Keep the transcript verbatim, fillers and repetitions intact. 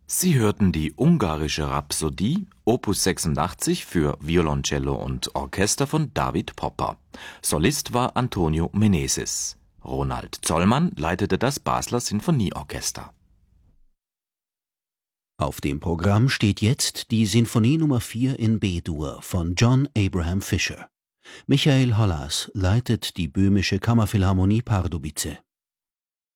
Sie hörten die ungarische Rhapsodie, Opus sechsundachtzig für Violoncello und Orchester von David Popper. Solist war Antonio Meneses. Ronald Zollmann leitete das Basler Sinfonieorchester. Auf dem Programm steht jetzt die Sinfonie Nummer vier in B-Dur von John Abraham Fischer. Michael Hollas leitet die Böhmische Kammerphilharmonie Pardubice.